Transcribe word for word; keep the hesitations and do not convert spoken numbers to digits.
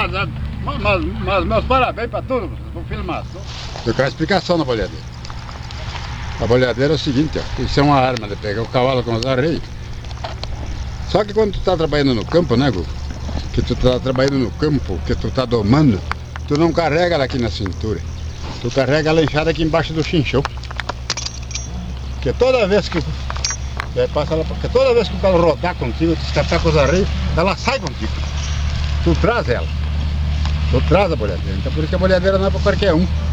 mas, mas, mas meus parabéns para todos, vou filmar. Eu quero explicação na boleadeira. A boleadeira é o seguinte, ó, isso é uma arma de pegar o cavalo com os arreios. Só que quando tu tá trabalhando no campo, né, Gu? Que tu tá trabalhando no campo, que tu tá domando, tu não carrega ela aqui na cintura. Tu carrega ela enfiada aqui embaixo do chinchão. Porque toda vez que é, passa ela, porque toda vez que o cavalo rodar contigo, tu escapar com os arreios, ela sai contigo. Tu traz ela. Tu traz a boleadeira. Então por isso que a boleadeira não é para qualquer um.